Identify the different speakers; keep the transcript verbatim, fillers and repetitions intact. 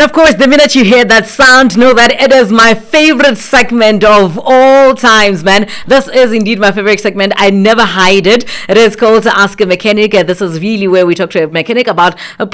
Speaker 1: And of course, the minute you hear that sound, know that it is my favorite segment of all times, man. This is indeed my favorite segment. I never hide it. It is called Ask a Mechanic. This is really where we talk to a mechanic about a